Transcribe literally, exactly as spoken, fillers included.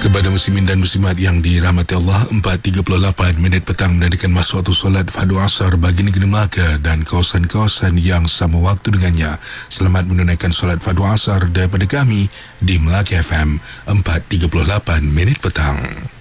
Kepada muslimin dan muslimat yang dirahmati Allah, empat tiga puluh lapan minit petang menandakan masa waktu solat fardu asar bagi negeri Melaka dan kawasan-kawasan yang sama waktu dengannya. Selamat menunaikan solat fardu asar daripada kami di Melaka F M, empat tiga puluh lapan minit petang.